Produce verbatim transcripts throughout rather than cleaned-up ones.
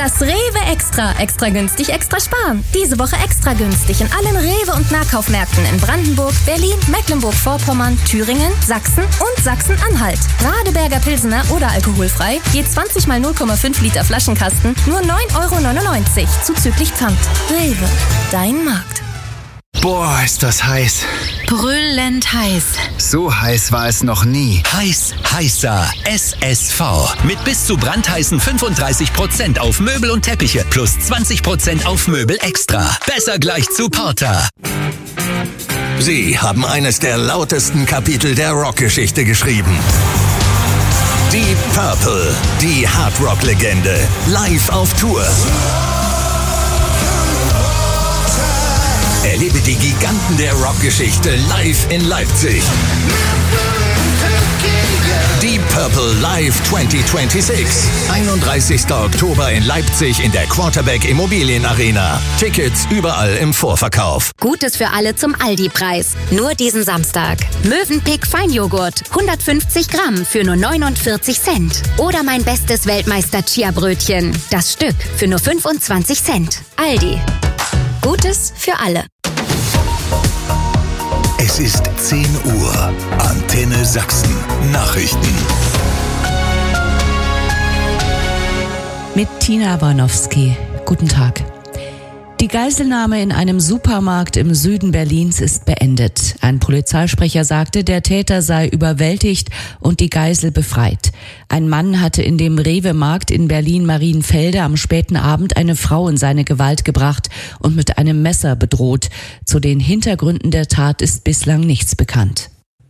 Das Rewe Extra. Extra günstig, extra sparen. Diese Woche extra günstig in allen Rewe- und Nahkaufmärkten in Brandenburg, Berlin, Mecklenburg-Vorpommern, Thüringen, Sachsen und Sachsen-Anhalt. Radeberger Pilsener oder alkoholfrei, je zwanzig mal null Komma fünf Liter Flaschenkasten, nur neun Euro neunundneunzig, zuzüglich Pfand. Rewe, dein Markt. Boah, ist das heiß. Brüllend heiß. So heiß war es noch nie. Heiß, heißer. S S V. Mit bis zu brandheißen fünfunddreißig Prozent auf Möbel und Teppiche plus zwanzig Prozent auf Möbel extra. Besser gleich zu Porter. Sie haben eines der lautesten Kapitel der Rockgeschichte geschrieben. Deep Purple, die Hardrock-Legende, live auf Tour. Erlebe die Giganten der Rockgeschichte live in Leipzig. Deep Purple Live zwanzig sechsundzwanzig. einunddreißigster Oktober in Leipzig in der Quarterback Immobilien Arena. Tickets überall im Vorverkauf. Gutes für alle zum Aldi-Preis. Nur diesen Samstag. Mövenpick Feinjoghurt. hundertfünfzig Gramm für nur neunundvierzig Cent. Oder mein bestes Weltmeister-Chia-Brötchen. Das Stück für nur fünfundzwanzig Cent. Aldi. Gutes für alle. Es ist zehn Uhr. Antenne Sachsen. Nachrichten. Mit Tina Bornowski. Guten Tag. Die Geiselnahme in einem Supermarkt im Süden Berlins ist beendet. Ein Polizeisprecher sagte, der Täter sei überwältigt und die Geisel befreit. Ein Mann hatte in dem Rewe-Markt in Berlin-Marienfelde am späten Abend eine Frau in seine Gewalt gebracht und mit einem Messer bedroht. Zu den Hintergründen der Tat ist bislang nichts bekannt.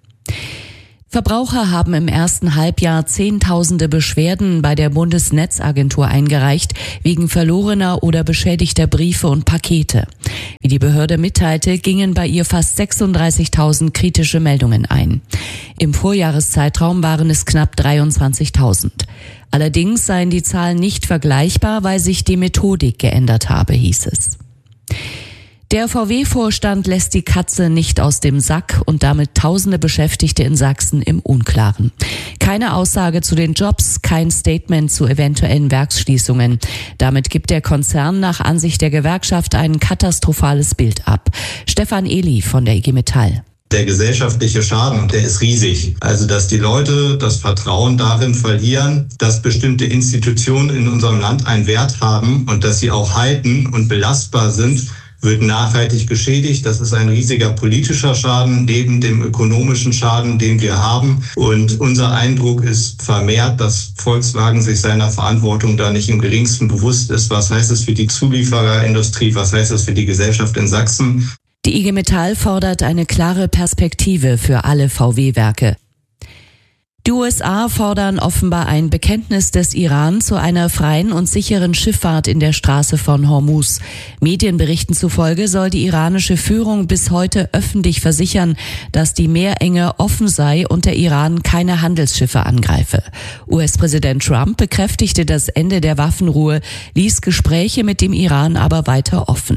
Verbraucher haben im ersten Halbjahr Zehntausende Beschwerden bei der Bundesnetzagentur eingereicht, wegen verlorener oder beschädigter Briefe und Pakete. Wie die Behörde mitteilte, gingen bei ihr fast sechsunddreißigtausend kritische Meldungen ein. Im Vorjahreszeitraum waren es knapp dreiundzwanzigtausend. Allerdings seien die Zahlen nicht vergleichbar, weil sich die Methodik geändert habe, hieß es. Der V W-Vorstand lässt die Katze nicht aus dem Sack und damit tausende Beschäftigte in Sachsen im Unklaren. Keine Aussage zu den Jobs, kein Statement zu eventuellen Werksschließungen. Damit gibt der Konzern nach Ansicht der Gewerkschaft ein katastrophales Bild ab. Stefan Ehli von der I G Metall. Der gesellschaftliche Schaden, der ist riesig. Also, dass die Leute das Vertrauen darin verlieren, dass bestimmte Institutionen in unserem Land einen Wert haben und dass sie auch halten und belastbar sind, wird nachhaltig geschädigt. Das ist ein riesiger politischer Schaden neben dem ökonomischen Schaden, den wir haben. Und unser Eindruck ist vermehrt, dass Volkswagen sich seiner Verantwortung da nicht im geringsten bewusst ist. Was heißt es für die Zuliefererindustrie? Was heißt es für die Gesellschaft in Sachsen? Die I G Metall fordert eine klare Perspektive für alle V W-Werke. Die U S A fordern offenbar ein Bekenntnis des Iran zu einer freien und sicheren Schifffahrt in der Straße von Hormuz. Medienberichten zufolge soll die iranische Führung bis heute öffentlich versichern, dass die Meerenge offen sei und der Iran keine Handelsschiffe angreife. U S-Präsident Trump bekräftigte das Ende der Waffenruhe, ließ Gespräche mit dem Iran aber weiter offen.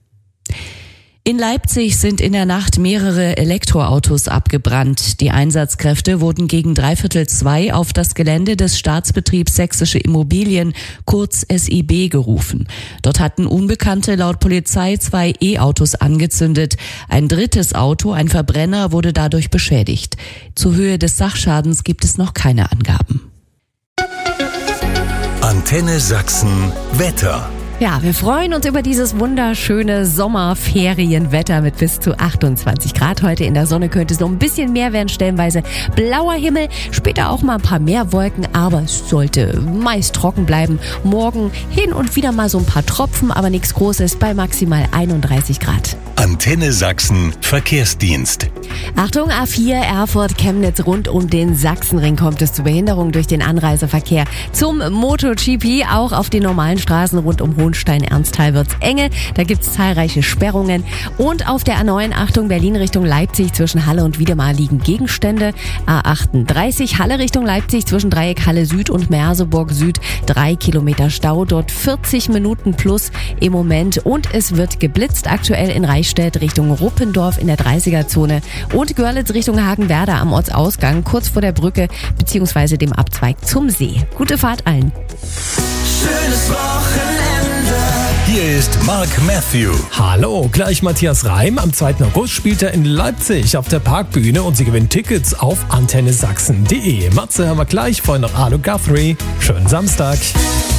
In Leipzig sind in der Nacht mehrere Elektroautos abgebrannt. Die Einsatzkräfte wurden gegen dreiviertel zwei auf das Gelände des Staatsbetriebs Sächsische Immobilien, kurz S I B, gerufen. Dort hatten Unbekannte laut Polizei zwei E-Autos angezündet. Ein drittes Auto, ein Verbrenner, wurde dadurch beschädigt. Zur Höhe des Sachschadens gibt es noch keine Angaben. Antenne Sachsen Wetter. Ja, wir freuen uns über dieses wunderschöne Sommerferienwetter mit bis zu achtundzwanzig Grad. Heute in der Sonne könnte es noch ein bisschen mehr werden, stellenweise blauer Himmel, später auch mal ein paar mehr Wolken, aber es sollte meist trocken bleiben. Morgen hin und wieder mal so ein paar Tropfen, aber nichts Großes bei maximal einunddreißig Grad. Antenne Sachsen Verkehrsdienst. Achtung, A vier Erfurt-Chemnitz, rund um den Sachsenring kommt es zu Behinderungen durch den Anreiseverkehr zum MotoGP. Auch auf den normalen Straßen rund um Hohenstein-Ernsthal wird's enge. Da gibt's zahlreiche Sperrungen. Und auf der A neun, Achtung, Berlin Richtung Leipzig, zwischen Halle und Wiedemar liegen Gegenstände. A achtunddreißig, Halle Richtung Leipzig, zwischen Dreieck Halle Süd und Merseburg Süd, drei Kilometer Stau. Dort vierzig Minuten plus im Moment. Und es wird geblitzt, aktuell in Reichstätt Richtung Ruppendorf in der dreißiger-Zone und Görlitz Richtung Hagenwerder am Ortsausgang, kurz vor der Brücke bzw. dem Abzweig zum See. Gute Fahrt allen. schönes Wochenende. Hier ist Mark Matthew. Hallo, gleich Matthias Reim. Am zweiten August spielt er in Leipzig auf der Parkbühne und Sie gewinnen Tickets auf antenne sachsen punkt de. Matze haben wir gleich, vorhin noch Alu Guthrie. Schönen Samstag.